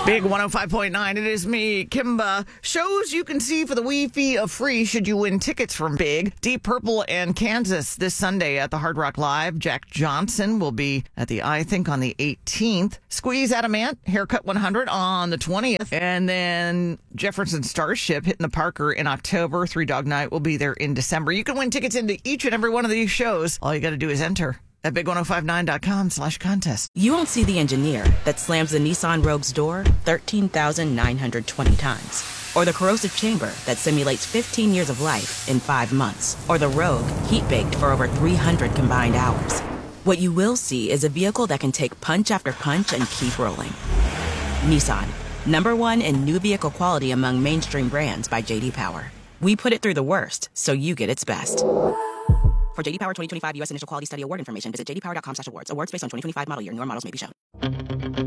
Big 105.9, it is me, Kimba. Shows you can see for the wee fee of free should you win tickets from Big. Deep Purple and Kansas this Sunday at the Hard Rock Live. Jack Johnson will be at the I Think on the 18th. Squeeze Adamant, Haircut 100 on the 20th. And then Jefferson Starship hitting the Parker in October. Three Dog Night will be there in December. You can win tickets into each and every one of these shows. All you got to do is enter at big1059.com/contest. You won't see the engineer that slams the Nissan Rogue's door 13,920 times. Or the corrosive chamber that simulates 15 years of life in 5 months. Or the Rogue heat-baked for over 300 combined hours. What you will see is a vehicle that can take punch after punch and keep rolling. Nissan, #1 in new vehicle quality among mainstream brands by J.D. Power. We put it through the worst, so you get its best. For J.D. Power 2025 U.S. Initial Quality Study Award information, visit jdpower.com/awards. Awards based on 2025 model year. Newer models may be shown.